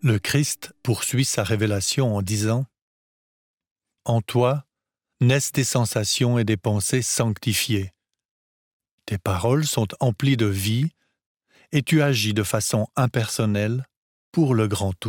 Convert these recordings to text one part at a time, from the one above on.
Le Christ poursuit sa révélation en disant « En toi naissent des sensations et des pensées sanctifiées. Tes paroles sont emplies de vie et tu agis de façon impersonnelle pour le grand tout. »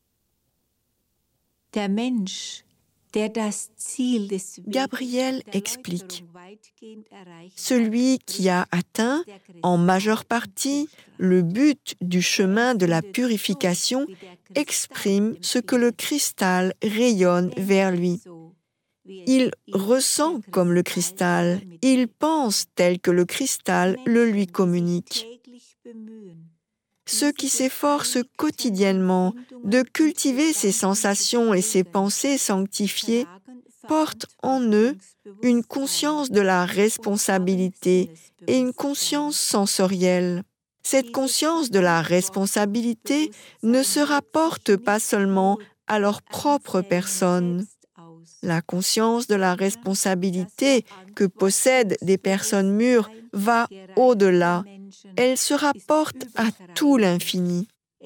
Gabriel explique « Celui qui a atteint, en majeure partie, le but du chemin de la purification exprime ce que le cristal rayonne vers lui. Il ressent comme le cristal, il pense tel que le cristal le lui communique. Ceux qui s'efforcent quotidiennement de cultiver ces sensations et ces pensées sanctifiées portent en eux une conscience de la responsabilité et une conscience sensorielle. Cette conscience de la responsabilité ne se rapporte pas seulement à leur propre personne. La conscience de la responsabilité que possèdent des personnes mûres va au-delà. Elle se rapporte à tout l'infini.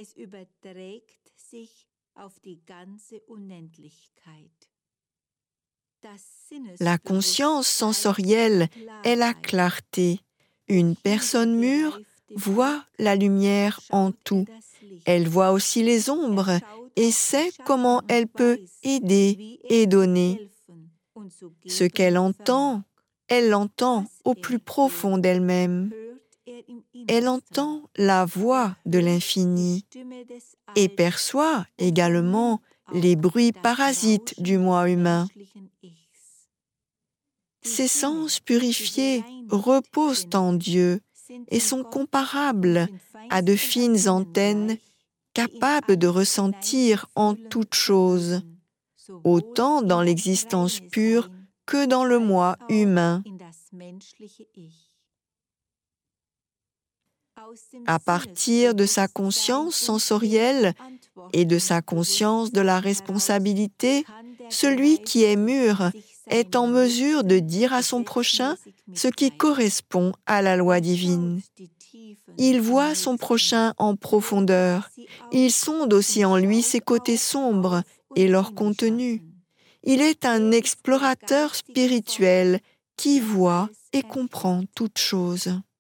La conscience sensorielle est la clarté. Une personne mûre voit la lumière en tout. Elle voit aussi les ombres et sait comment elle peut aider et donner. Ce qu'elle entend, elle l'entend au plus profond d'elle-même. Elle entend la voix de l'infini et perçoit également les bruits parasites du moi humain. Ces sens purifiés reposent en Dieu et sont comparables à de fines antennes capables de ressentir en toute chose, autant dans l'existence pure que dans le moi humain. À partir de sa conscience sensorielle et de sa conscience de la responsabilité, celui qui est mûr est en mesure de dire à son prochain ce qui correspond à la loi divine. Il voit son prochain en profondeur. Il sonde aussi en lui ses côtés sombres et leur contenu. Il est un explorateur spirituel qui voit et comprend toutes choses.